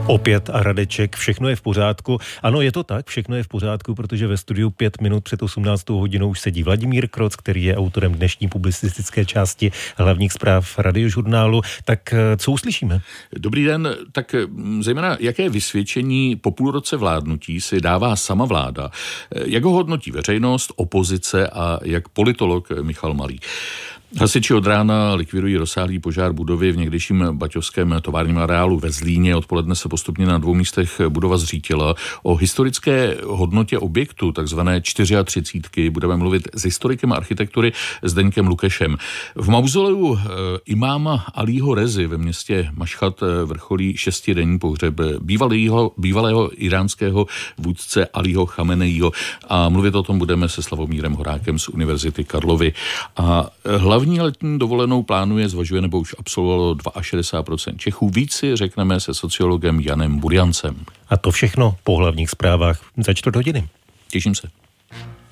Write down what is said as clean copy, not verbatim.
Opět a Radeček, všechno je v pořádku. Ano, je to tak, všechno je v pořádku, protože ve studiu 5 minut před 18. hodinou už sedí Vladimír Kroc, který je autorem dnešní publicistické části hlavních zpráv Radiožurnálu. Tak co uslyšíme? Dobrý den, tak zejména jaké vysvědčení po půl roce vládnutí si dává sama vláda, jak ho hodnotí veřejnost, opozice a jak politolog Michal Malý. Hasiči od rána likvidují rozsáhlý požár budovy v někdejším baťovském továrním areálu ve Zlíně. Odpoledne se postupně na 2 místech budova zřítila. O historické hodnotě objektu, takzvané 34, budeme mluvit s historikem architektury Zdeňkem Lukešem. V mauzoleu imáma Alího Rezy ve městě Mašhad vrcholí 6denní pohřeb bývalého iránského vůdce Alího Chameneího. A mluvit o tom budeme se Slavomírem Horákem z Univerzity Karlovy. A hlavní letní dovolenou zvažuje nebo už absolvovalo 62% Čechů. Víc si řekneme se sociologem Janem Burjancem. A to všechno po hlavních zprávách za 4 hodiny. Těším se.